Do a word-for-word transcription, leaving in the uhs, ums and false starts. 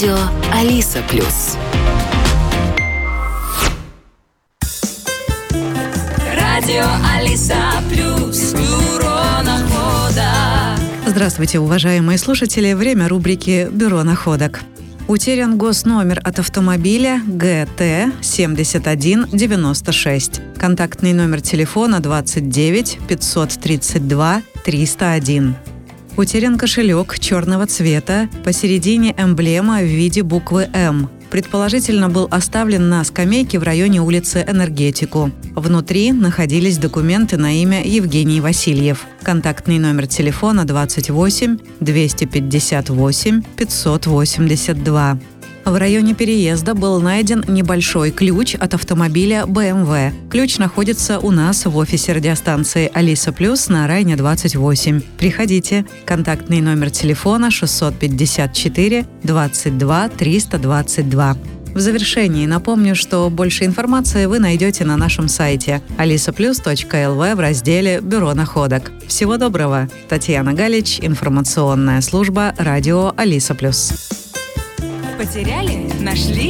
Радио Алиса Плюс. Радио Алиса Плюс. Бюро находок. Здравствуйте, уважаемые слушатели. Время рубрики «Бюро находок». Утерян госномер от автомобиля Г Т семьдесят один девяносто шесть. Контактный номер телефона двадцать девять пятьсот тридцать два триста один. Утерян кошелек черного цвета, посередине эмблема в виде буквы «М». Предположительно, был оставлен на скамейке в районе улицы Энергетику. Внутри находились документы на имя Евгений Васильев. Контактный номер телефона двадцать восемь двести пятьдесят восемь пятьсот восемьдесят два. В районе переезда был найден небольшой ключ от автомобиля Б М В. Ключ находится у нас в офисе радиостанции Алиса Плюс на Райне двадцать восемь. Приходите. Контактный номер телефона шестьсот пятьдесят четыре двадцать два триста двадцать два. В завершении напомню, что больше информации вы найдете на нашем сайте алиса плюс точка эл ви в разделе «Бюро находок». Всего доброго! Татьяна Галич, информационная служба радио Алиса Плюс. Потеряли? Нашли?